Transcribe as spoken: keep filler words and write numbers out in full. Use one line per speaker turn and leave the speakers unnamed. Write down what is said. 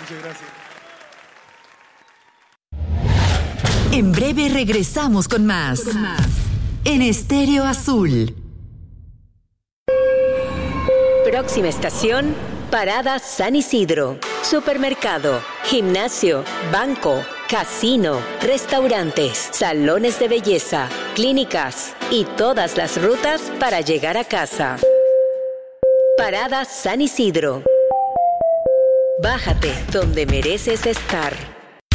Muchas gracias.
En breve regresamos con más. Con más. En Estéreo Azul.
Próxima estación, Parada San Isidro. Supermercado, gimnasio, banco, casino, restaurantes, salones de belleza, clínicas y todas las rutas para llegar a casa. Parada San Isidro. Bájate donde mereces estar.